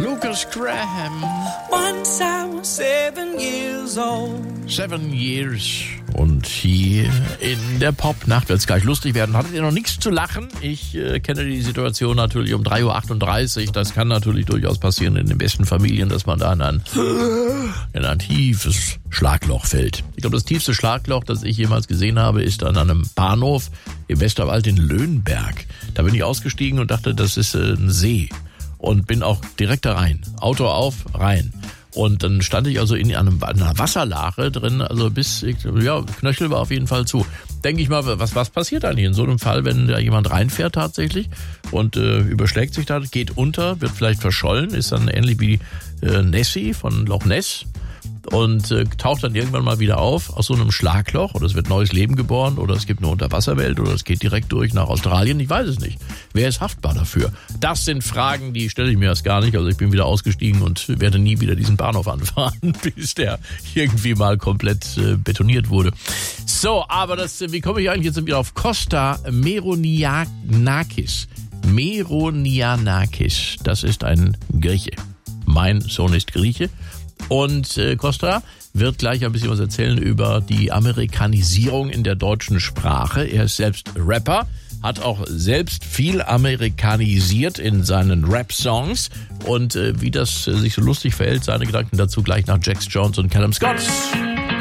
Lucas Graham. Once I was 7 years old. 7 years. Und hier in der Popnacht wird es gleich lustig werden. Hattet ihr noch nichts zu lachen? Ich kenne die Situation natürlich um 3.38 Uhr. Das kann natürlich durchaus passieren in den besten Familien, dass man da in ein tiefes Schlagloch fällt. Ich glaube, das tiefste Schlagloch, das ich jemals gesehen habe, ist an einem Bahnhof im Westerwald in Löhnberg. Da bin ich ausgestiegen und dachte, das ist ein See. Und bin auch direkt da rein. Auto auf, rein. Und dann stand ich also in einer Wasserlache drin, also Knöchel war auf jeden Fall zu. Denke ich mal, was passiert eigentlich in so einem Fall, wenn da jemand reinfährt tatsächlich und überschlägt sich da, geht unter, wird vielleicht verschollen, ist dann ähnlich wie Nessie von Loch Ness und taucht dann irgendwann mal wieder auf aus so einem Schlagloch oder es wird neues Leben geboren oder es gibt eine Unterwasserwelt oder es geht direkt durch nach Australien, ich weiß es nicht. Wer ist haftbar dafür? Das sind Fragen, die stelle ich mir erst gar nicht. Also ich bin wieder ausgestiegen und werde nie wieder diesen Bahnhof anfahren, bis der irgendwie mal komplett betoniert wurde. So, aber wie komme ich eigentlich jetzt wieder auf Costa Meronianakis? Meronianakis, das ist ein Grieche. Mein Sohn ist Grieche. Und Costa wird gleich ein bisschen was erzählen über die Amerikanisierung in der deutschen Sprache. Er ist selbst Rapper, hat auch selbst viel amerikanisiert in seinen Rap-Songs. Und wie das sich so lustig verhält, seine Gedanken dazu gleich nach Jax Jones und Callum Scott.